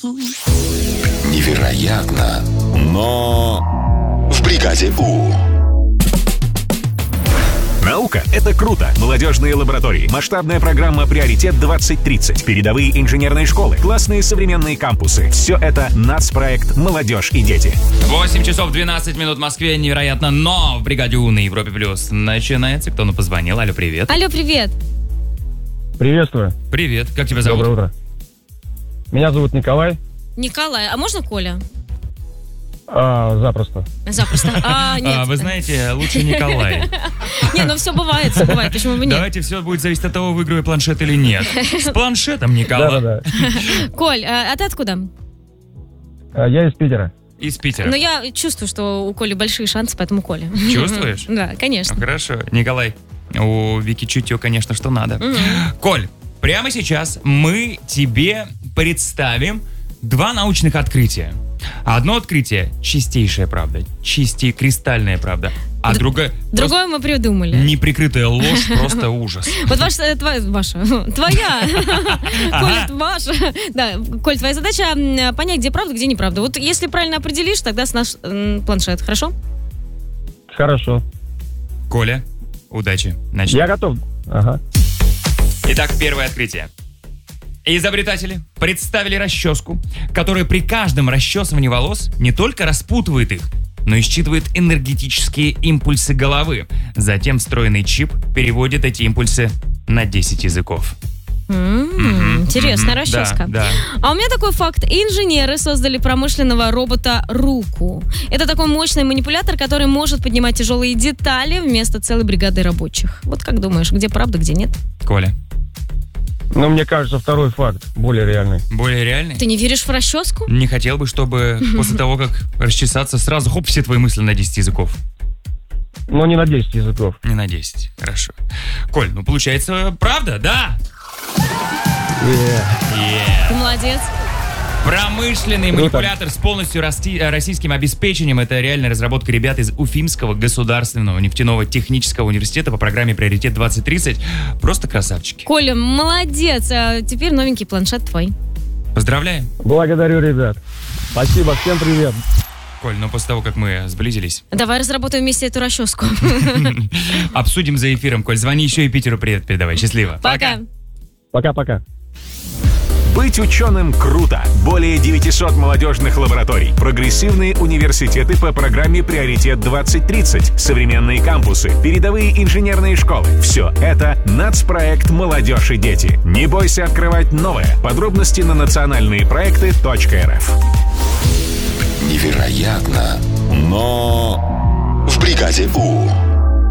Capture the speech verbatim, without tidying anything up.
Невероятно, но в бригаде У. Наука — это круто. Молодежные лаборатории, масштабная программа «Приоритет двадцать тридцать», передовые инженерные школы, классные современные кампусы. Все это нацпроект «Молодежь и дети». восемь часов двенадцать минут в Москве. Невероятно, но в бригаде У на Европе Плюс начинается. Кто нам позвонил? Алло, привет. Алло, привет. Приветствую. Привет. Как тебя зовут? Доброе утро. Меня зовут Николай. Николай, а можно Коля? А, запросто. Запросто. А, нет. А, вы знаете, лучше Николай. Не, ну все бывает, все бывает, почему бы нет? Давайте, все будет зависеть от того, выиграю планшет или нет. С планшетом, Николай. Да-да-да. Коль, а, а ты откуда? А, я из Питера. Из Питера. Ну, я чувствую, что у Коли большие шансы, поэтому Коля. Чувствуешь? Да, конечно. Ну, хорошо. Николай, у Вики чутье, конечно, что надо. Коль, прямо сейчас мы тебе представим два научных открытия. Одно открытие — чистейшая правда, чистей кристальная правда, а Д- другое... Другое мы придумали. Неприкрытая ложь, просто ужас. Вот ваша, э, твоя, ваша, твоя, Коля, ваша. Да, Коль, твоя задача м, понять, где правда, где неправда. Вот если правильно определишь, тогда с наш м, планшет, хорошо? Хорошо. Коля, удачи. Начнем. Я готов. Ага. Итак, первое открытие. Изобретатели представили расческу, которая при каждом расчесывании волос не только распутывает их, но и считывает энергетические импульсы головы. Затем встроенный чип переводит эти импульсы на десять языков. М-м, интересная Мгм. расческа. Да, да. А у меня такой факт. Инженеры создали промышленного робота «Руку». Это такой мощный манипулятор, который может поднимать тяжелые детали вместо целой бригады рабочих. Вот как думаешь, где правда, где нет? Коля, Но мне кажется, второй факт более реальный. более реальный? Ты не веришь в расческу? Не хотел бы, чтобы после того, как расчесаться, сразу хоп, все твои мысли на десять языков. Но не на десять языков. Не на десять, хорошо. Коль, ну получается, правда, да? Э, Yeah. Ты молодец. Промышленный Круто. манипулятор с полностью расти- э, российским обеспечением. Это реальная разработка ребят из Уфимского государственного нефтяного технического университета по программе «Приоритет двадцать тридцать». Просто красавчики. Коля, молодец. А теперь новенький планшет твой. Поздравляем. Благодарю, ребят. Спасибо, всем привет. Коль, ну после того, как мы сблизились, Давай разработаем вместе эту расческу. обсудим за эфиром. Коль, звони еще и Питеру привет передавай. Счастливо. Пока. Пока-пока. Быть ученым круто. Более девятисот молодежных лабораторий, прогрессивные университеты по программе «Приоритет двадцать тридцать», современные кампусы, передовые инженерные школы. Все это нацпроект «Молодежь и дети». Не бойся открывать новое. Подробности на национальные проекты точка эр эф. Невероятно, но в бригаде У.